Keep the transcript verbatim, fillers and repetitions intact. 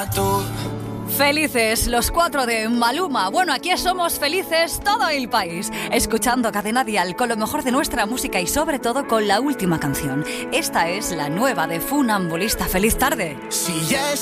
tú. Felices, los cuatro de Maluma. Bueno, aquí somos felices todo el país, escuchando Cadena Dial con lo mejor de nuestra música y sobre todo con la última canción. Esta es la nueva de Funambulista. ¡Feliz tarde! Si ya es